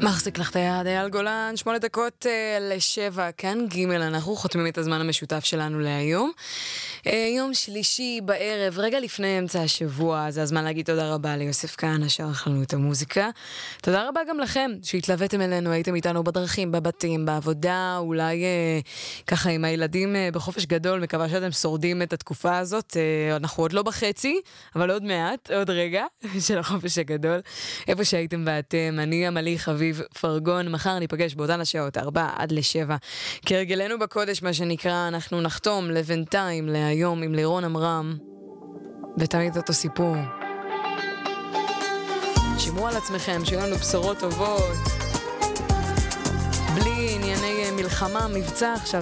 מחזיק לך את היד, אייל גולן, 8:07, כאן ג' אנחנו חותמים את הזמן המשותף שלנו להיום. יום שלישי בערב, רגע לפני אמצע השבוע, זה הזמן להגיד תודה רבה ליוסף כהנא שערך לנו את המוזיקה. תודה רבה גם לכם שהתלוויתם אלינו, הייתם איתנו בדרכים, בבתים, בעבודה, אולי ככה עם הילדים בחופש גדול, מקווה שאתם שורדים את התקופה הזאת. אנחנו עוד לא בחצי, אבל עוד מעט, עוד רגע של החופש הגדול. איפה שהייתם ואתם, אני עמלי חביב פרגון, מחר ניפגש באותן השעות 4-7. כרגלנו בקודש, מה שנקרא, אנחנו נחתום לבינתיים להיום עם לירון אמרם, ותמיד אותו סיפור. שימו על עצמכם, שיהיו לנו בשורות טובות, בלי ענייני מלחמה, מבצע עכשיו.